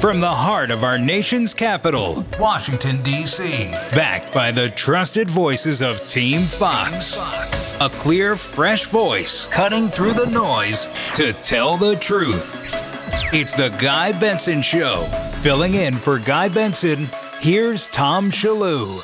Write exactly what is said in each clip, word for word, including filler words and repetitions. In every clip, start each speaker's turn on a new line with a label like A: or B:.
A: From the heart of our nation's capital, Washington, D C, backed by the trusted voices of Team Fox. A clear, fresh voice cutting through the noise to tell the truth. It's the Guy Benson Show. Filling in for Guy Benson, here's Tom Shillue.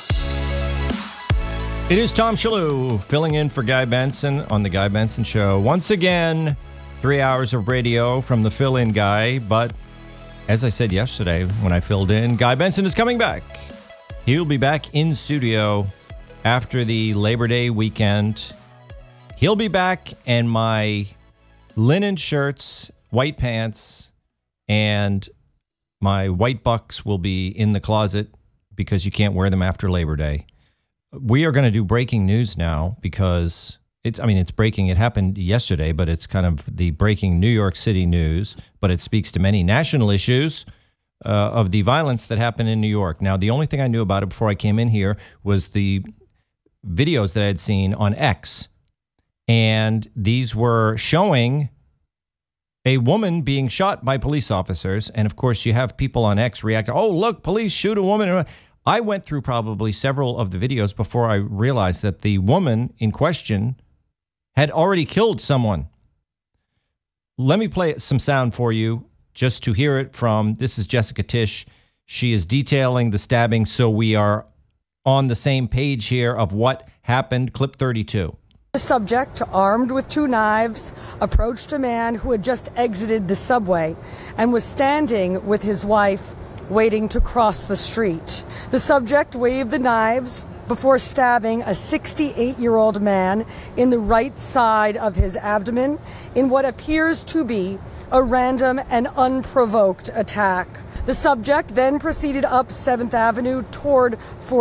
B: It is Tom Shillue filling in for Guy Benson on the Guy Benson Show. Once again, three hours of radio from the fill-in guy, but as I said yesterday when I filled in, Guy Benson is coming back. He'll be back in studio after the Labor Day weekend. He'll be back, and my linen shirts, white pants, and my white bucks will be in the closet because you can't wear them after Labor Day. We are going to do breaking news now because it's, I mean, it's breaking. It happened yesterday, but it's kind of the breaking New York City news, but it speaks to many national issues uh, of the violence that happened in New York. Now, the only thing I knew about it before I came in here was the videos that I had seen on X. And these were showing a woman being shot by police officers. And of course, you have people on X react, oh, look, police shoot a woman. I went through probably several of the videos before I realized that the woman in question had already killed someone. Let me play some sound for you just to hear it from, this is Jessica Tisch. She is detailing the stabbing, so we are on the same page here of what happened. Clip thirty-two.
C: The subject, armed with two knives, approached a man who had just exited the subway and was standing with his wife waiting to cross the street. The subject waved the knives before stabbing a sixty-eight-year-old man in the right side of his abdomen in what appears to be a random and unprovoked attack. The subject then proceeded up seventh Avenue toward